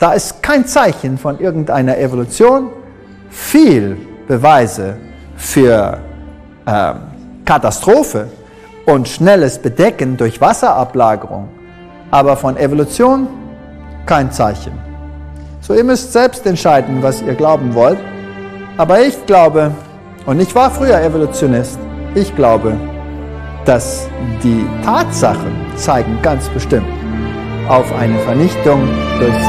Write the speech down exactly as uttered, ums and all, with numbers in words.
Da ist kein Zeichen von irgendeiner Evolution, viel Beweise für ähm, Katastrophe und schnelles Bedecken durch Wasserablagerung, aber von Evolution kein Zeichen. So, ihr müsst selbst entscheiden, was ihr glauben wollt, aber ich glaube, und ich war früher Evolutionist, ich glaube, dass die Tatsachen zeigen ganz bestimmt auf eine Vernichtung durch